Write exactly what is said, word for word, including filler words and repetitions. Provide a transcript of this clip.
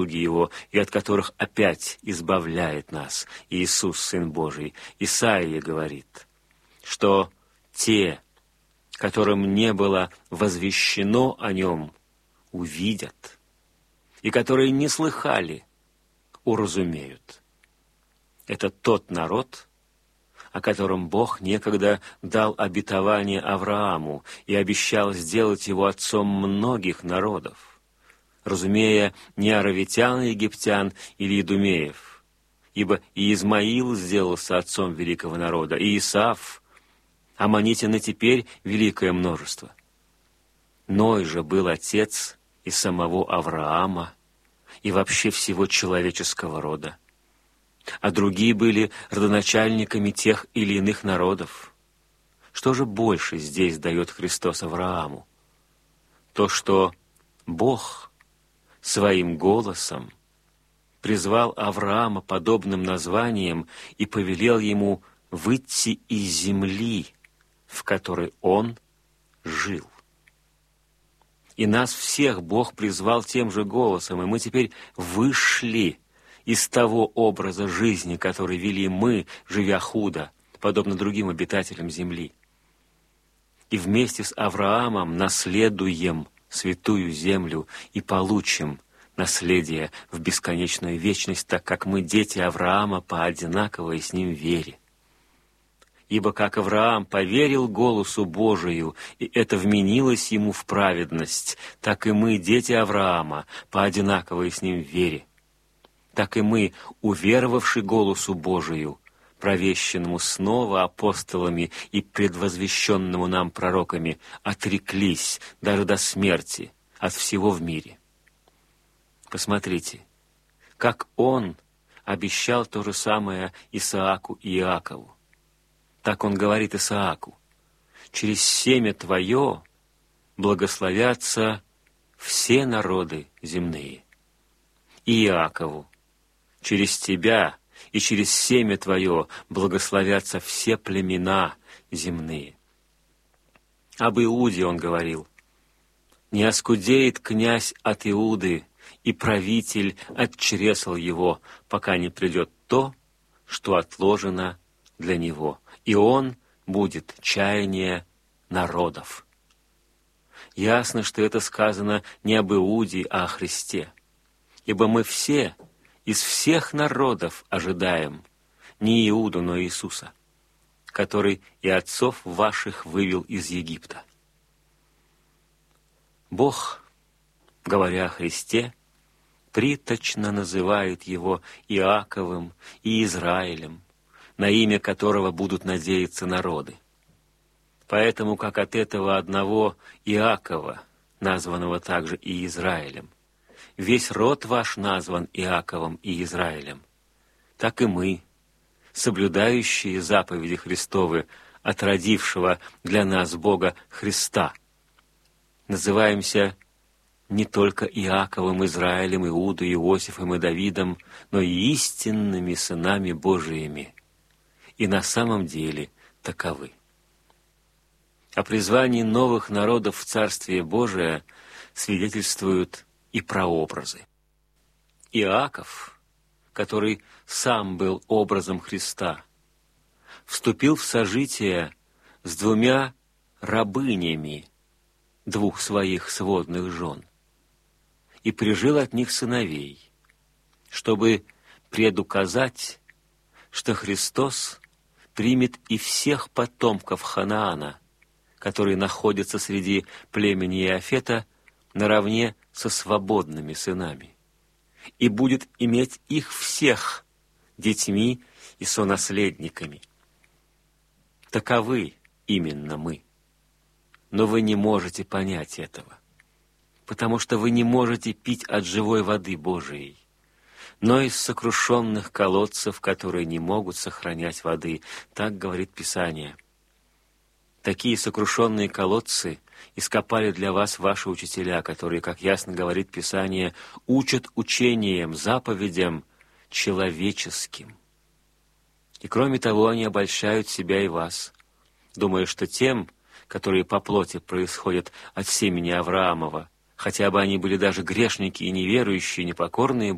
Его, и от которых опять избавляет нас Иисус, Сын Божий. Исаия говорит, что те, которым не было возвещено о Нем, увидят, и которые не слыхали, уразумеют. Это тот народ, о котором Бог некогда дал обетование Аврааму и обещал сделать его отцом многих народов, разумея не аравитян, египтян или идумеев, ибо и Измаил сделался отцом великого народа, и Исав, аммонитян и теперь великое множество. Ной же был отец и самого Авраама, и вообще всего человеческого рода, а другие были родоначальниками тех или иных народов. Что же больше здесь дает Христос Аврааму? То, что Бог своим голосом призвал Авраама подобным названием и повелел ему выйти из земли, в которой он жил. И нас всех Бог призвал тем же голосом, и мы теперь вышли из того образа жизни, который вели мы, живя худо, подобно другим обитателям земли. И вместе с Авраамом наследуем святую землю и получим наследие в бесконечную вечность, так как мы дети Авраама по одинаковой с ним вере. Ибо как Авраам поверил голосу Божию, и это вменилось ему в праведность, так и мы, дети Авраама, по одинаковой с ним вере. Так и мы, уверовавши голосу Божию, провещенному снова апостолами и предвозвещенному нам пророками, отреклись даже до смерти от всего в мире. Посмотрите, как он обещал то же самое Исааку и Иакову. Так он говорит Исааку: «Через семя твое благословятся все народы земные». И Иакову: «Через тебя и через семя твое благословятся все племена земные». Об Иуде он говорил: «Не оскудеет князь от Иуды, и правитель от чресл его, пока не придет то, что отложено для него, и он будет чаяние народов». Ясно, что это сказано не об Иуде, а о Христе, ибо мы все из всех народов ожидаем не Иуду, но Иисуса, который и отцов ваших вывел из Египта. Бог, говоря о Христе, приточно называет его Иаковым и Израилем, на имя которого будут надеяться народы. Поэтому, как от этого одного Иакова, названного также и Израилем, весь род ваш назван Иаковом и Израилем, так и мы, соблюдающие заповеди Христовы от родившего для нас Бога Христа, называемся не только Иаковом, Израилем, Иудой, Иосифом и Давидом, но и истинными сынами Божиими, и на самом деле таковы. О призвании новых народов в Царствие Божие свидетельствуют и прообразы. Иаков, который сам был образом Христа, вступил в сожитие с двумя рабынями двух своих сводных жен и прижил от них сыновей, чтобы предуказать, что Христос примет и всех потомков Ханаана, которые находятся среди племени Иафета, наравне со свободными сынами, и будет иметь их всех детьми и сонаследниками. Таковы именно мы. Но вы не можете понять этого, потому что вы не можете пить от живой воды Божией, но из сокрушенных колодцев, которые не могут сохранять воды. Так говорит Писание. Такие сокрушенные колодцы ископали для вас ваши учителя, которые, как ясно говорит Писание, учат учением, заповедям человеческим. И кроме того, они обольщают себя и вас, думая, что тем, которые по плоти происходят от семени Авраамова, хотя бы они были даже грешники и неверующие, непокорные